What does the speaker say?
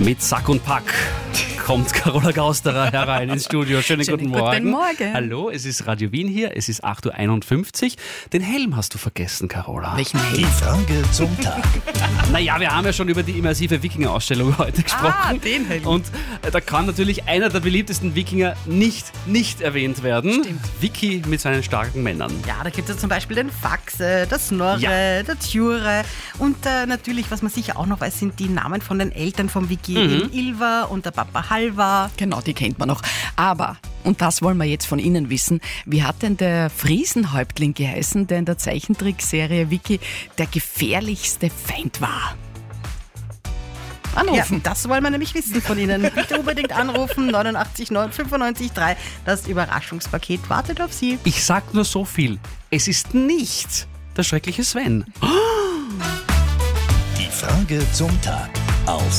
Mit Sack und Pack kommt Carola Gausterer herein ins Studio. Schönen guten Morgen. Guten Morgen. Hallo, es ist Radio Wien hier, es ist 8.51 Uhr. Den Helm hast du vergessen, Carola. Welchen Die Helm? Frage zum Tag. Naja, wir haben ja schon über die immersive Wikinger-Ausstellung heute gesprochen. Den Helm. Und da kann natürlich einer der beliebtesten Wikinger nicht erwähnt werden. Stimmt. Vicky mit seinen starken Männern. Ja, da gibt es ja zum Beispiel den Faxe, der Snorre, Ja. der Tjure und natürlich, was man sicher auch noch weiß, sind die Namen von den Eltern vom Vicky, eben Ilva und der Papa Halvar. Genau, die kennt man noch. Aber, und das wollen wir jetzt von Ihnen wissen, wie hat denn der Friesenhäuptling geheißen, der in der Zeichentrickserie Vicky der gefährlichste Feind war? Ja, Anrufen. das wollen wir nämlich wissen von Ihnen. Bitte unbedingt anrufen, 89 9 95 3. Das Überraschungspaket wartet auf Sie. Ich sag nur so viel. Es ist nicht der schreckliche Sven. Die Frage zum Tag auf